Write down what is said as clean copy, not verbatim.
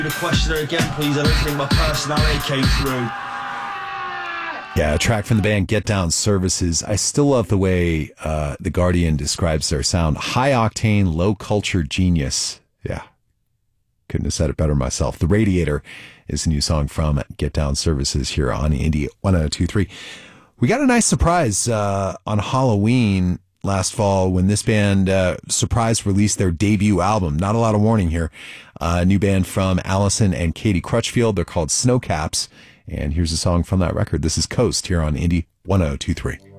The questioner again, please. I don't think my personality came through. Yeah, a track from the band Get Down Services. I still love the way The Guardian describes their sound. High-octane, low-culture genius. Yeah, couldn't have said it better myself. The Radiator is a new song from Get Down Services here on Indie 1023. We got a nice surprise on Halloween last fall when this band surprise released their debut album. Not a lot of warning here. A new band from Allison and Katie Crutchfield. They're called Snowcaps. And here's a song from that record. This is Coast here on Indie 1023.